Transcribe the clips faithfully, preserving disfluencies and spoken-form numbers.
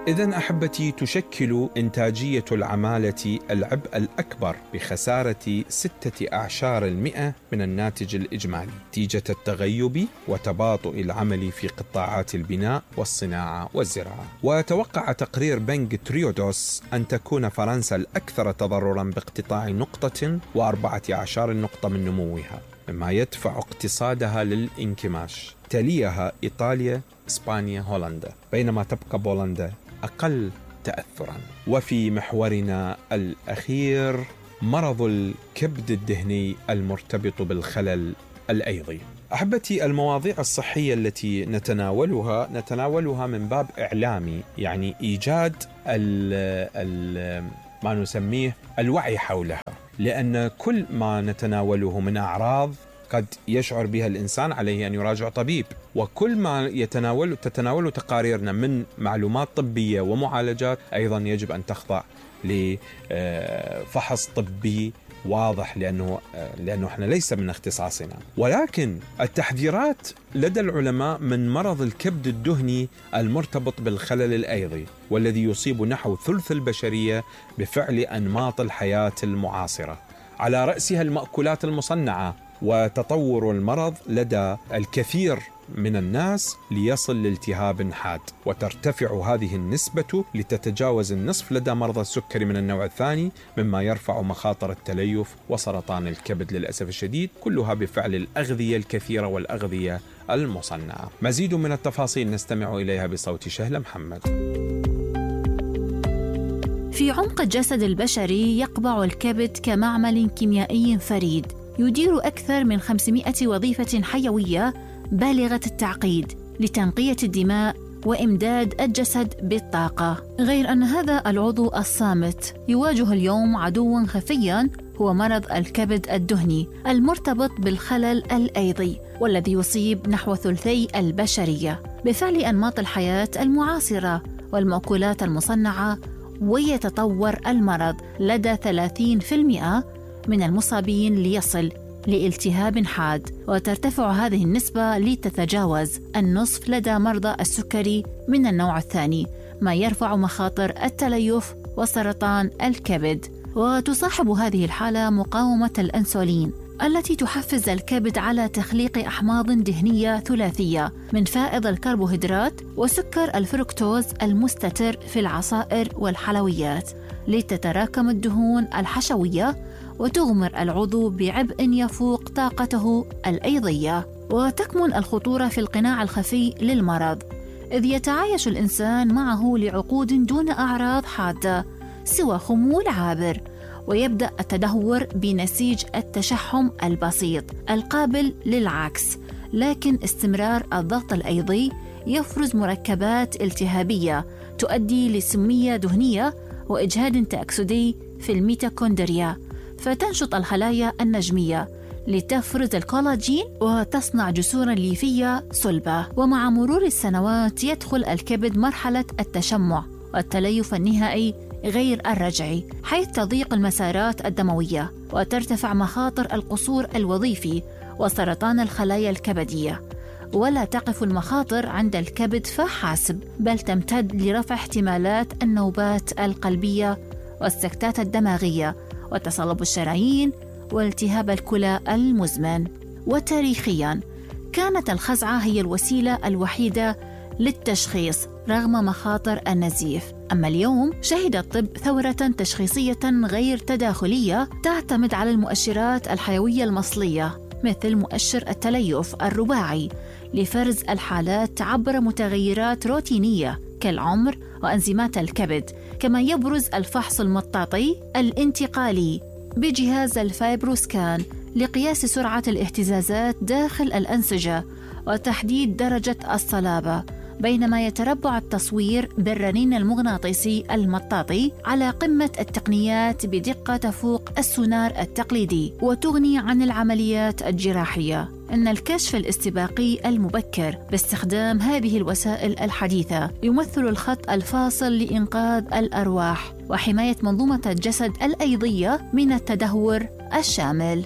إذن أحبتي، تشكل إنتاجية العمالة العبء الأكبر بخسارة ستة أعشار المئة من الناتج الإجمالي نتيجة التغيب وتباطؤ العمل في قطاعات البناء والصناعة والزراعة. وتوقع تقرير بنك تريودوس أن تكون فرنسا الأكثر تضررا باقتطاع نقطة وأربعة عشر نقطة من نموها، مما يدفع اقتصادها للانكماش. تليها إيطاليا، إسبانيا، هولندا، بينما تبقى بولندا أقل تأثرا. وفي محورنا الأخير، مرض الكبد الدهني المرتبط بالخلل الأيضي. أحبتي، المواضيع الصحية التي نتناولها نتناولها من باب إعلامي، يعني إيجاد ال ال ما نسميه الوعي حولها، لأن كل ما نتناوله من أعراض قد يشعر بها الإنسان عليه أن يراجع طبيب، وكل ما يتناول تتناول تقاريرنا من معلومات طبية ومعالجات أيضا يجب أن تخضع لفحص طبي واضح، لأنه لأنه إحنا ليس من اختصاصنا. ولكن التحذيرات لدى العلماء من مرض الكبد الدهني المرتبط بالخلل الأيضي، والذي يصيب نحو ثلث البشرية بفعل أنماط الحياة المعاصرة، على رأسها المأكولات المصنعة، وتطور المرض لدى الكثير من الناس ليصل لالتهاب حاد، وترتفع هذه النسبة لتتجاوز النصف لدى مرضى السكري من النوع الثاني، مما يرفع مخاطر التليف وسرطان الكبد للأسف الشديد، كلها بفعل الأغذية الكثيرة والأغذية المصنعة. مزيد من التفاصيل نستمع إليها بصوت شهلة محمد. في عمق الجسد البشري يقبع الكبد كمعمل كيميائي فريد يدير أكثر من خمسمائة وظيفة حيوية بالغة التعقيد لتنقية الدماء وإمداد الجسد بالطاقة. غير أن هذا العضو الصامت يواجه اليوم عدواً خفياً هو مرض الكبد الدهني المرتبط بالخلل الأيضي، والذي يصيب نحو ثلثي البشرية بفعل أنماط الحياة المعاصرة والمأكولات المصنعة. ويتطور المرض لدى ثلاثين بالمئة من المصابين ليصل لالتهاب حاد، وترتفع هذه النسبة لتتجاوز النصف لدى مرضى السكري من النوع الثاني، ما يرفع مخاطر التليف وسرطان الكبد. وتصاحب هذه الحالة مقاومة الأنسولين التي تحفز الكبد على تخليق أحماض دهنية ثلاثية من فائض الكربوهيدرات وسكر الفركتوز المستتر في العصائر والحلويات، لتتراكم الدهون الحشوية وتغمر العضو بعبء يفوق طاقته الأيضية. وتكمن الخطورة في القناع الخفي للمرض، إذ يتعايش الإنسان معه لعقود دون أعراض حادة سوى خمول عابر، ويبدأ التدهور بنسيج التشحم البسيط القابل للعكس، لكن استمرار الضغط الأيضي يفرز مركبات التهابية تؤدي لسمية دهنية وإجهاد تأكسدي في الميتوكوندريا، فتنشط الخلايا النجمية لتفرز الكولاجين وتصنع جسورا ليفية صلبة. ومع مرور السنوات يدخل الكبد مرحلة التشمع والتليف النهائي غير الرجعي، حيث تضيق المسارات الدموية وترتفع مخاطر القصور الوظيفي وسرطان الخلايا الكبدية. ولا تقف المخاطر عند الكبد فحسب، بل تمتد لرفع احتمالات النوبات القلبية والسكتات الدماغية وتصلب الشرايين والتهاب الكلى المزمن. وتاريخياً كانت الخزعة هي الوسيلة الوحيدة للتشخيص رغم مخاطر النزيف. أما اليوم شهد الطب ثورة تشخيصية غير تداخلية تعتمد على المؤشرات الحيوية المصلية، مثل مؤشر التليف الرباعي لفرز الحالات عبر متغيرات روتينية كالعمر وأنزيمات الكبد، كما يبرز الفحص المطاطي الانتقالي بجهاز الفايبروسكان لقياس سرعة الاهتزازات داخل الأنسجة وتحديد درجة الصلابة، بينما يتربع التصوير بالرنين المغناطيسي المطاطي على قمة التقنيات بدقة تفوق السونار التقليدي وتغني عن العمليات الجراحية. إن الكشف الاستباقي المبكر باستخدام هذه الوسائل الحديثة يمثل الخط الفاصل لإنقاذ الأرواح وحماية منظومة الجسد الأيضية من التدهور الشامل.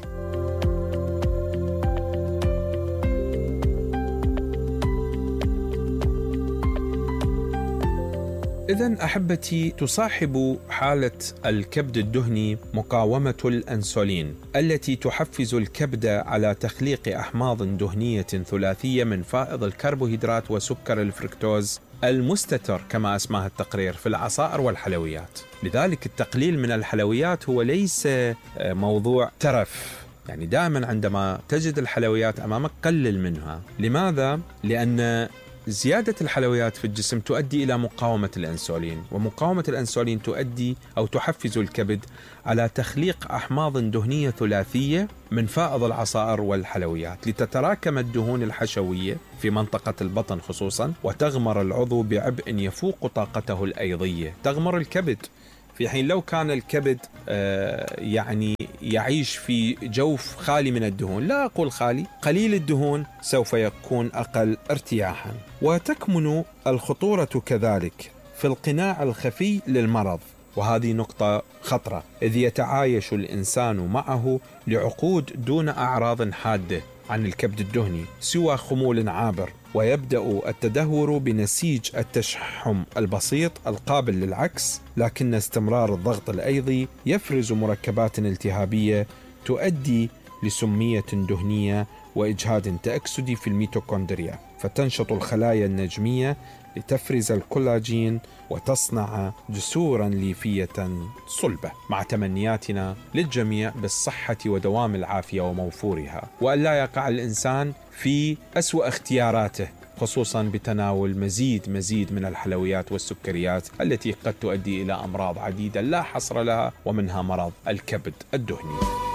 إذن أحبتي، تصاحب حالة الكبد الدهني مقاومة الأنسولين التي تحفز الكبد على تخليق أحماض دهنية ثلاثية من فائض الكربوهيدرات وسكر الفركتوز المستتر كما أسماه التقرير في العصائر والحلويات. لذلك التقليل من الحلويات هو ليس موضوع ترف، يعني دائما عندما تجد الحلويات أمامك قلل منها. لماذا؟ لأن زيادة الحلويات في الجسم تؤدي إلى مقاومة الأنسولين، ومقاومة الأنسولين تؤدي أو تحفز الكبد على تخليق أحماض دهنية ثلاثية من فائض العصائر والحلويات لتتراكم الدهون الحشوية في منطقة البطن خصوصا، وتغمر العضو بعبء يفوق طاقته الأيضية، تغمر الكبد. في حين لو كان الكبد آه يعني يعيش في جوف خالي من الدهون، لا أقول خالي، قليل الدهون، سوف يكون أقل ارتياحا. وتكمن الخطورة كذلك في القناع الخفي للمرض، وهذه نقطة خطرة، إذ يتعايش الإنسان معه لعقود دون أعراض حادة عن الكبد الدهني سوى خمول عابر، ويبدأ التدهور بنسيج التشحم البسيط القابل للعكس، لكن استمرار الضغط الأيضي يفرز مركبات التهابية تؤدي لسمية دهنية وإجهاد تأكسدي في الميتوكوندريا، فتنشط الخلايا النجمية لتفرز الكولاجين وتصنع جسورا ليفية صلبة. مع تمنياتنا للجميع بالصحة ودوام العافية وموفورها، وأن لا يقع الإنسان في أسوأ اختياراته، خصوصا بتناول مزيد مزيد من الحلويات والسكريات التي قد تؤدي إلى أمراض عديدة لا حصر لها، ومنها مرض الكبد الدهني.